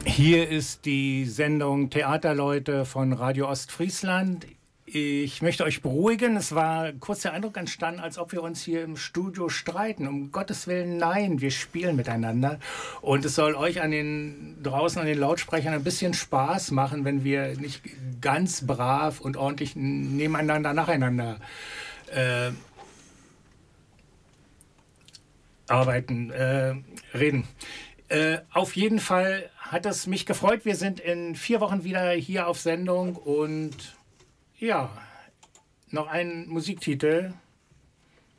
Hier ist die Sendung Theaterleute von Radio Ostfriesland. Ich möchte euch beruhigen. Es war kurz der Eindruck entstanden, als ob wir uns hier im Studio streiten. Um Gottes Willen, nein, wir spielen miteinander. Und es soll euch draußen an den Lautsprechern ein bisschen Spaß machen, wenn wir nicht ganz brav und ordentlich nebeneinander, nacheinander reden. Auf jeden Fall hat es mich gefreut. Wir sind in 4 Wochen wieder hier auf Sendung und ja, noch ein Musiktitel.